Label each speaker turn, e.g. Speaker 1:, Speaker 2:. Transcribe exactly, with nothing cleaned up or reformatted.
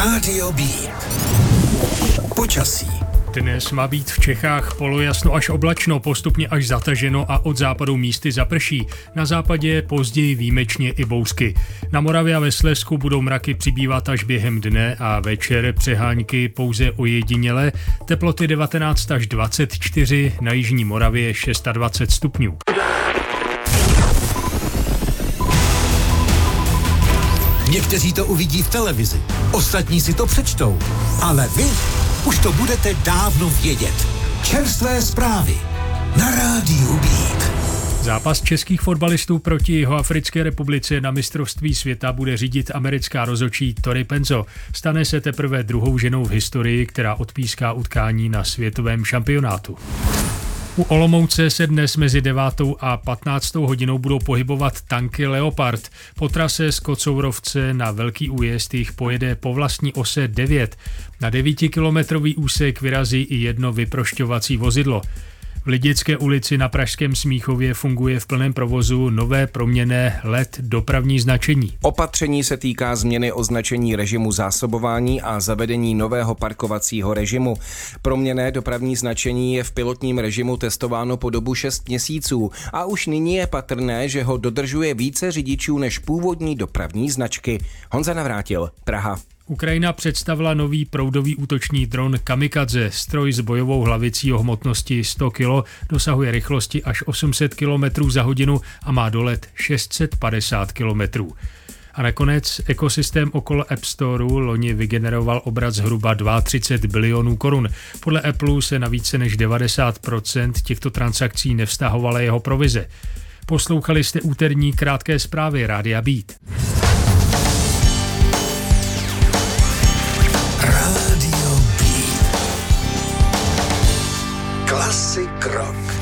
Speaker 1: Rádio B. Počasí.
Speaker 2: Dnes má být v Čechách polojasno až oblačno, postupně až zataženo a od západu místy zaprší. Na západě později výjimečně i bouřky. Na Moravě a ve Slezsku budou mraky přibývat až během dne a večer přehánky pouze ojediněle. Teploty devatenáct až dvacet čtyři, na jižní Moravě dvacet šest stupňů.
Speaker 1: Někteří to uvidí v televizi, ostatní si to přečtou, ale vy už to budete dávno vědět. Čerstvé zprávy na Rádiu Beat.
Speaker 2: Zápas českých fotbalistů proti Jihoafrické republice na mistrovství světa bude řídit americká rozhodčí Tori Penzo. Stane se teprve druhou ženou v historii, která odpíská utkání na světovém šampionátu. U Olomouce se dnes mezi devátou a patnáctou hodinou budou pohybovat tanky Leopard. Po trase z Kocourovce na Velký Újezd jich pojede po vlastní ose devět. Na devítikilometrový úsek vyrazí i jedno vyprošťovací vozidlo. V Lidické ulici na pražském Smíchově funguje v plném provozu nové proměnné L E D dopravní značení.
Speaker 3: Opatření se týká změny označení režimu zásobování a zavedení nového parkovacího režimu. Proměnné dopravní značení je v pilotním režimu testováno po dobu šest měsíců a už nyní je patrné, že ho dodržuje více řidičů než původní dopravní značky. Honza Navrátil, Praha.
Speaker 2: Ukrajina představila nový proudový útočný dron Kamikadze. Stroj s bojovou hlavicí o hmotnosti sto kilo dosahuje rychlosti až osm set kilometrů za hodinu a má dolet šest set padesát kilometrů. A nakonec ekosystém okolo App Storeu loni vygeneroval obrat zhruba třicet dva bilionů korun. Podle Apple se na více než devadesát procent těchto transakcí nevztahovala jeho provize. Poslouchali jste úterní krátké zprávy Rádia Beat.
Speaker 1: Rádio B. Klasik rock.